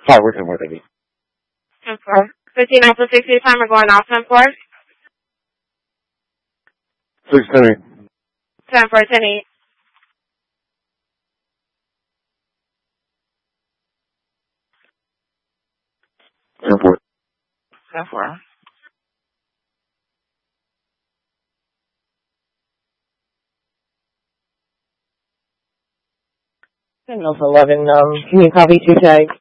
Hi, we're 10-4, thank you. 10-4. 59 plus 60 time, we're going off 10-4. 6-10-8. 10-4, 10-8. 10-4. 10-4. Signal for 11, can you copy 2 tags?